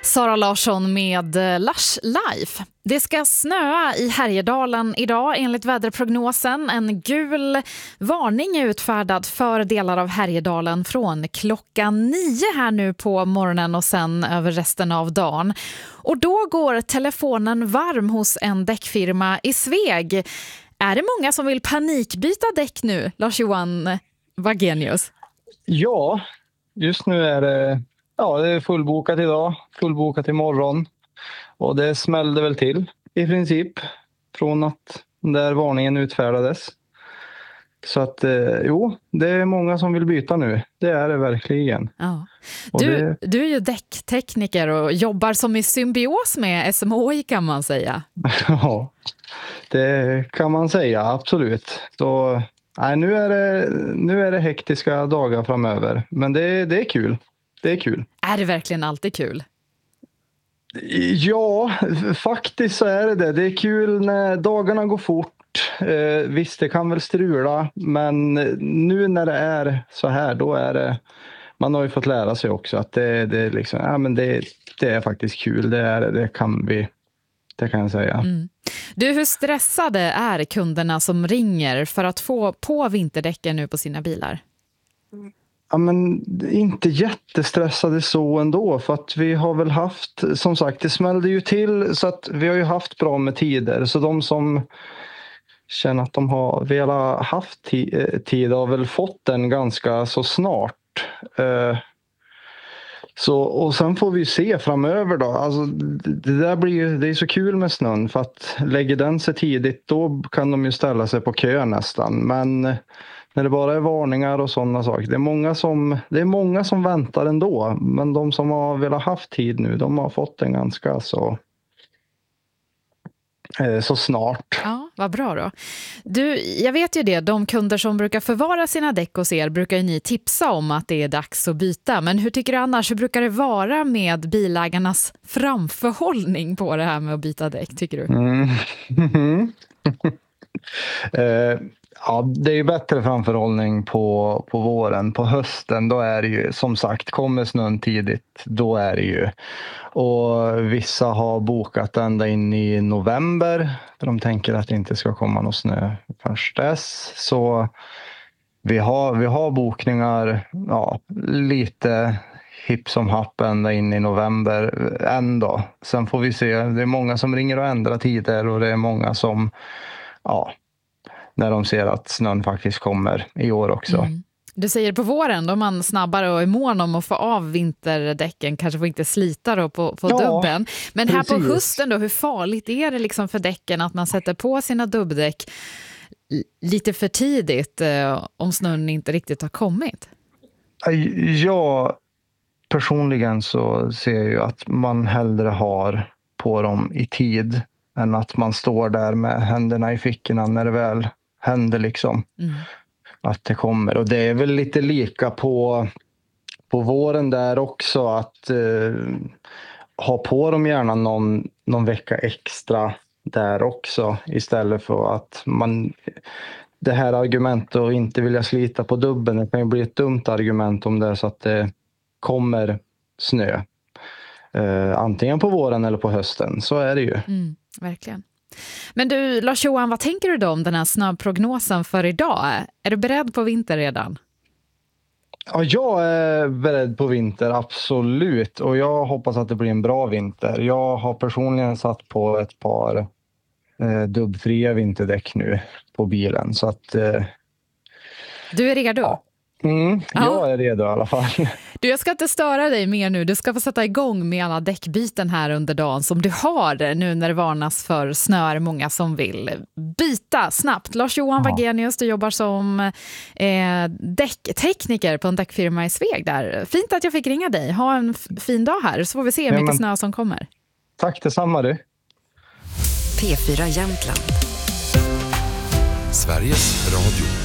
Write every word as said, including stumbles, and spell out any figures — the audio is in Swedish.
Sara Larsson med Lush Life. Det ska snöa i Härjedalen idag enligt väderprognosen. En gul varning är utfärdad för delar av Härjedalen från klockan nio här nu på morgonen och sen över resten av dagen. Och då går telefonen varm hos en däckfirma i Sveg. Är det många som vill panikbyta däck nu, Lars-Johan Wagenius? Ja, just nu är det, ja, det är fullbokat idag, fullbokat imorgon. Och det smällde väl till i princip från att där varningen utfärdades. Så att eh, jo, det är många som vill byta nu. Det är det verkligen. Ja. Du, det... du är ju däcktekniker och jobbar som i symbios med S M H I kan man säga. Ja, det kan man säga, absolut. Så, nej, nu, är det, nu är det hektiska dagar framöver. Men det, det är kul. Det är kul. Är det verkligen alltid kul? Ja, faktiskt så är det det. Det är kul när dagarna går fort. Eh, visst, det kan väl strula. Men nu när det är så här, då är det... Man har ju fått lära sig också att det, det, är, liksom, ja, men det, det är faktiskt kul. Det, är, det kan vi... Det kan jag säga. Mm. Du, hur stressade är kunderna som ringer för att få på vinterdäcken nu på sina bilar? Ja, men inte jättestressade så ändå, för att vi har väl haft, som sagt, det smällde ju till så att vi har ju haft bra med tider. Så de som känner att de har velat haft tid har väl fått den ganska så snart. Så, och sen får vi se framöver då. Alltså, det där blir ju, det är så kul med snön, för att lägger den sig tidigt då kan de ju ställa sig på kö nästan. Men när det bara är varningar och sådana saker, det är många som, det är många som väntar ändå. Men de som har velat haft tid nu, de har fått den ganska så, eh, så snart. Ja, vad bra då. Du, jag vet ju det, de kunder som brukar förvara sina däck hos er brukar ju ni tipsa om att det är dags att byta. Men hur tycker du annars, hur brukar det vara med bilägarnas framförhållning på det här med att byta däck, tycker du? Mm. eh, ja, det är ju bättre framförhållning på, på våren. På hösten, då är det ju, som sagt, kommer snön tidigt, då är det ju. Och vissa har bokat ända in i november. För de tänker att det inte ska komma någon snö först dess. Så vi har, vi har bokningar, ja, lite hipp som happ ända in i november ändå. Sen får vi se, det är många som ringer och ändrar tider. Och det är många som, ja, när de ser att snön faktiskt kommer i år också. Mm. Du säger på våren, då är man snabbare och är mån om att få av vinterdäcken, kanske får inte slita då på, på ja, dubben. Men här precis. På hösten då, hur farligt är det liksom för däcken att man sätter på sina dubbdäck lite för tidigt eh, om snön inte riktigt har kommit? Ja, personligen så ser jag ju att man hellre har på dem i tid än att man står där med händerna i fickorna när det väl händer liksom. Mm. Att det kommer. Och det är väl lite lika på, på våren där också, att eh, ha på dem gärna någon, någon vecka extra där också, istället för att man, det här argumentet att inte vilja slita på dubben, det kan ju bli ett dumt argument om det är så att det kommer snö. Eh, antingen på våren eller på hösten, så är det ju. Mm, verkligen. Men du, Lars-Johan, vad tänker du då om den här snabbprognosen för idag? Är du beredd på vinter redan? Ja, jag är beredd på vinter, absolut. Och jag hoppas att det blir en bra vinter. Jag har personligen satt på ett par eh, dubbfria vinterdäck nu på bilen. Så att, eh, du är redo? Ja. Mm, jag är redo i alla fall. Du, jag ska inte störa dig mer nu. Du ska få sätta igång med alla däckbyten här under dagen som du har nu när det varnas för snö. Är många som vill byta snabbt. Lars-Johan ja. Wagenius, du jobbar som eh, däcktekniker på en däckfirma i Sveg där. Fint att jag fick ringa dig. Ha en f- fin dag här, så får vi se hur mycket ja, men... snö som kommer. Tack, detsamma du. P fyra Jämtland. Sveriges Radio.